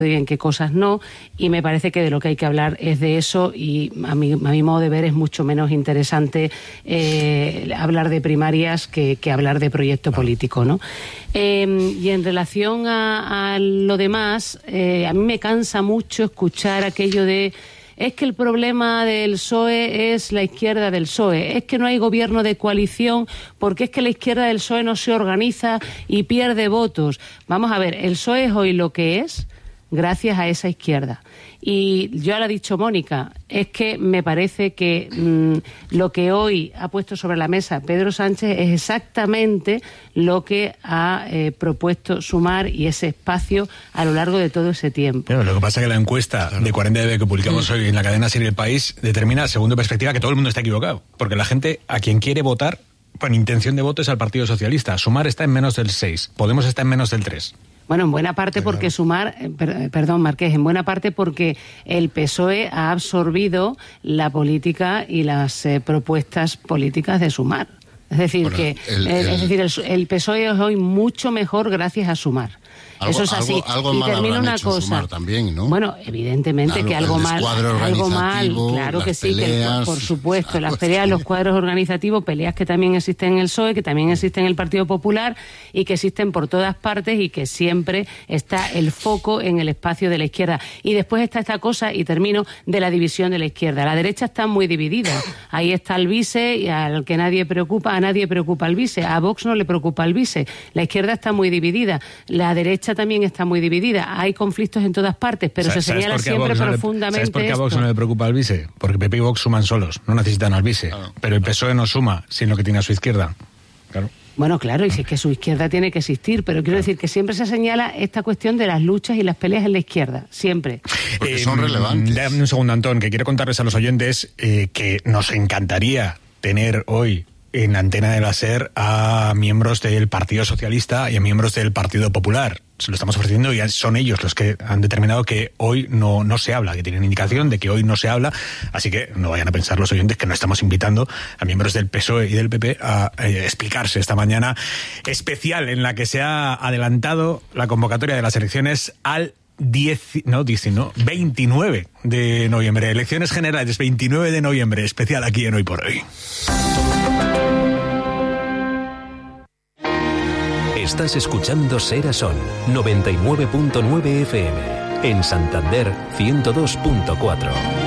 y en qué cosas no, y me parece que de lo que hay que hablar es de eso, y a mi modo de ver es mucho menos interesante hablar de primarias que hablar de proyecto político, ¿no? Y en relación a lo demás, a mí me cansa mucho escuchar aquello de: es que el problema del PSOE es la izquierda del PSOE, es que no hay gobierno de coalición porque es que la izquierda del PSOE no se organiza y pierde votos. Vamos a ver, el PSOE es hoy lo que es gracias a esa izquierda. Y ya lo ha dicho Mónica, es que me parece que lo que hoy ha puesto sobre la mesa Pedro Sánchez es exactamente lo que ha propuesto Sumar y ese espacio a lo largo de todo ese tiempo. Pero lo que pasa es que la encuesta de 40 que publicamos hoy en la cadena SER El País determina, según perspectiva, que todo el mundo está equivocado, porque la gente a quien quiere votar con intención de voto es al Partido Socialista. Sumar está en menos del 6, Podemos está en menos del 3. Bueno, en buena parte porque Sumar, perdón, Marqués, en buena parte porque el PSOE ha absorbido la política y las propuestas políticas de Sumar. Es decir, el PSOE es hoy mucho mejor gracias a Sumar. Eso es así. Algo y mal termino habrán una hecho cosa. Sumar también, ¿no? Bueno, evidentemente claro, que algo mal, claro que sí, peleas, por supuesto, las peleas, los cuadros organizativos, peleas que también existen en el PSOE, que también existen en el Partido Popular y que existen por todas partes, y que siempre está el foco en el espacio de la izquierda. Y después está esta cosa, y termino, de la división de la izquierda. La derecha está muy dividida. Ahí está el vice, y al que a nadie preocupa el vice. A Vox no le preocupa el vice. La izquierda está muy dividida. La derecha también está muy dividida. Hay conflictos en todas partes, pero se señala siempre profundamente. ¿Sabes por qué a Vox no le preocupa el vice? Porque PP y Vox suman solos, no necesitan al vice. Claro. Pero el PSOE no suma sin lo que tiene a su izquierda. Claro. Bueno, claro, y si es que su izquierda tiene que existir, pero quiero decir que siempre se señala esta cuestión de las luchas y las peleas en la izquierda, siempre. Porque son relevantes. Dame un segundo, Antón, que quiero contarles a los oyentes que nos encantaría tener hoy en Antena de la SER a miembros del Partido Socialista y a miembros del Partido Popular. Se lo estamos ofreciendo y son ellos los que han determinado que hoy no se habla, que tienen indicación de que hoy no se habla, así que no vayan a pensar los oyentes que no estamos invitando a miembros del PSOE y del PP a explicarse esta mañana especial en la que se ha adelantado la convocatoria de las elecciones al 29 de noviembre. Elecciones generales, 29 de noviembre, especial aquí en Hoy por Hoy. Estás escuchando Ser a Son, 99.9 FM. En Santander, 102.4.